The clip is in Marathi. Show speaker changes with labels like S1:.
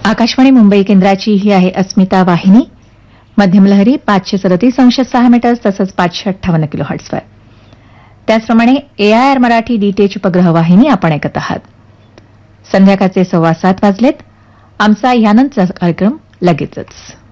S1: आकाशवाणी मुंबई केंद्राची ही आहे अस्मिता वाहिनी. मध्यम लहरी 537.6 मीटर्स तसंच 558 किलोहर्ट्झवर. त्याचप्रमाणे AIR मराठी DTH उपग्रह वाहिनी आपण ऐकत आहात. संध्याकाळचे 7:15 वाजलेत. आमचा यानंतरचा कार्यक्रम लगेचच.